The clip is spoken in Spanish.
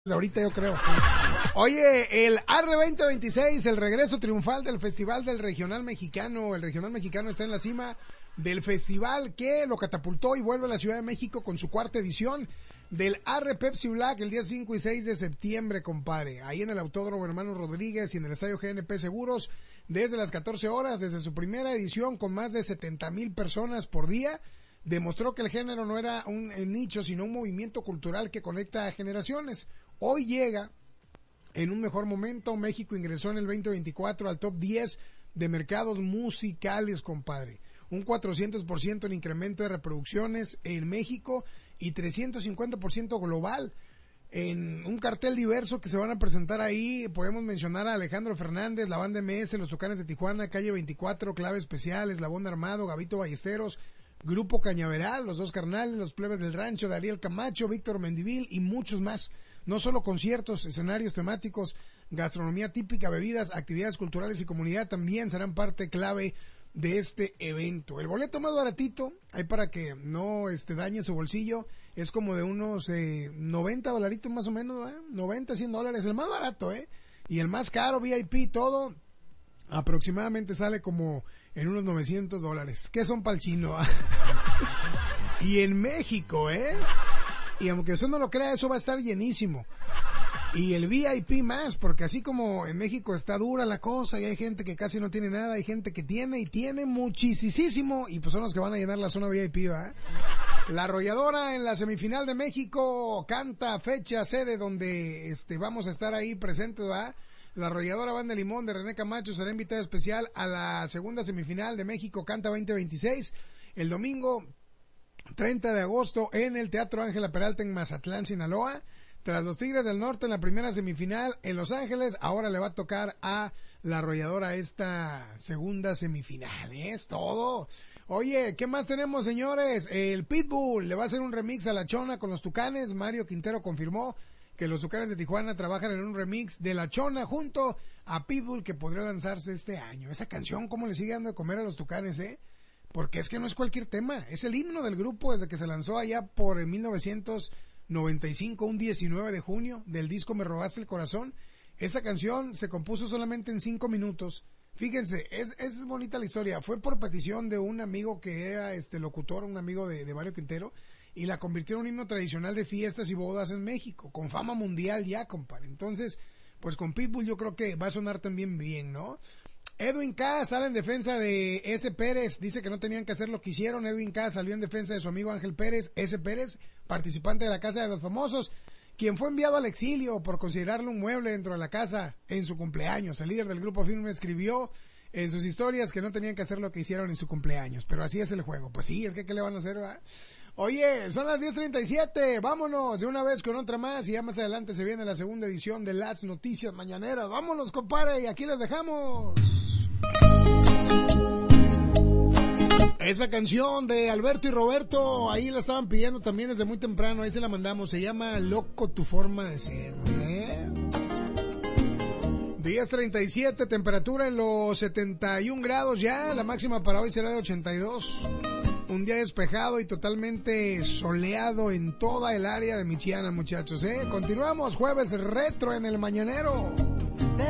Ahorita yo creo. Oye, el ARRE 2026, el regreso triunfal del Festival del Regional Mexicano. El Regional Mexicano está en la cima del festival que lo catapultó y vuelve a la Ciudad de México con su cuarta edición del ARRE Pepsi Black el día 5 y 6 de septiembre, compadre. Ahí en el Autódromo Hermanos Rodríguez y en el Estadio GNP Seguros desde las 14 horas, desde su primera edición con más de 70,000 personas por día. Demostró que el género no era un nicho, sino un movimiento cultural que conecta a generaciones. Hoy llega en un mejor momento. México ingresó en el 2024 al top 10 de mercados musicales, compadre. Un 400% en incremento de reproducciones en México y 350% global. En un cartel diverso que se van a presentar ahí, podemos mencionar a Alejandro Fernández, la Banda MS, Los Tucanes de Tijuana, Calle 24, Clave Especial, Eslabón Armado, Gabito Ballesteros, Grupo Cañaveral, Los Dos Carnales, Los Plebes del Rancho, Dariel Camacho, Víctor Mendivil y muchos más. No solo conciertos, escenarios temáticos, gastronomía típica, bebidas, actividades culturales y comunidad también serán parte clave de este evento. El boleto más baratito, ahí para que no dañe su bolsillo, es como de unos $90 más o menos, $90, $100, el más barato, y el más caro, VIP, todo, aproximadamente sale como en unos $900, que son pa'l chino. Y en México, y aunque usted no lo crea, eso va a estar llenísimo. Y el VIP más, porque así como en México está dura la cosa y hay gente que casi no tiene nada, hay gente que tiene y tiene muchísimo, y pues son los que van a llenar la zona VIP, ¿va? La Arrolladora en la semifinal de México canta fecha, sede donde vamos a estar ahí presentes, ¿va? La Arrolladora Banda Limón de René Camacho será invitada especial a la segunda semifinal de México Canta 2026, el domingo 30 de agosto en el Teatro Ángela Peralta en Mazatlán, Sinaloa. Tras los Tigres del Norte en la primera semifinal en Los Ángeles, ahora le va a tocar a la Arrolladora esta segunda semifinal. Es todo. Oye, ¿qué más tenemos, señores? El Pitbull le va a hacer un remix a La Chona con los Tucanes. Mario Quintero confirmó que los Tucanes de Tijuana trabajan en un remix de La Chona junto a Pitbull que podría lanzarse este año. Esa canción, ¿cómo le sigue dando de comer a los Tucanes, Porque es que no es cualquier tema, es el himno del grupo desde que se lanzó allá por 1995, un 19 de junio, del disco Me Robaste el Corazón. Esa canción se compuso solamente en 5 minutos. Fíjense, es bonita la historia. Fue por petición de un amigo que era locutor, un amigo de Mario Quintero, y la convirtió en un himno tradicional de fiestas y bodas en México, con fama mundial ya, compadre. Entonces, pues con Pitbull yo creo que va a sonar también bien, ¿no? Edwin K. sale en defensa de S. Pérez, dice que no tenían que hacer lo que hicieron. Edwin K. salió en defensa de su amigo Ángel Pérez, S. Pérez, participante de la Casa de los Famosos, quien fue enviado al exilio por considerarlo un mueble dentro de la casa en su cumpleaños. El líder del grupo firme escribió en sus historias que no tenían que hacer lo que hicieron en su cumpleaños, pero así es el juego. Pues sí, es que ¿qué le van a hacer, va? Oye, son las 10:37, vámonos de una vez con otra más y ya más adelante se viene la segunda edición de las Noticias Mañaneras. Vámonos, compadre, y aquí las dejamos. Esa canción de Alberto y Roberto, ahí la estaban pidiendo también desde muy temprano, ahí se la mandamos, se llama Loco tu forma de ser, 10:37, temperatura en los 71 grados ya, la máxima para hoy será de 82. Un día despejado y totalmente soleado en toda el área de Michiana, muchachos, Continuamos jueves retro en el Mañanero.